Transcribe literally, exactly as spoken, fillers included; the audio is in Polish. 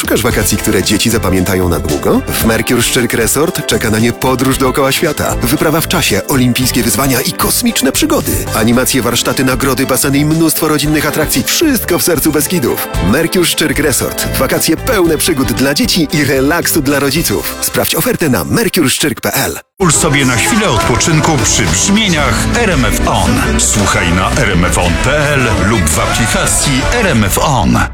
Szukasz wakacji, które dzieci zapamiętają na długo? W Mercure Szczyrk Resort czeka na nie podróż dookoła świata, wyprawa w czasie, olimpijskie wyzwania i kosmiczne przygody. Animacje, warsztaty, nagrody, baseny i mnóstwo rodzinnych atrakcji. Wszystko w sercu Beskidów. Mercure Szczyrk Resort. Wakacje pełne przygód dla dzieci i relaksu dla rodziców. Sprawdź ofertę na mercure szczyrk kropka p l. Pól sobie na chwilę odpoczynku przy brzmieniach R M F On. Słuchaj na r m f on kropka p l lub w aplikacji R M F On.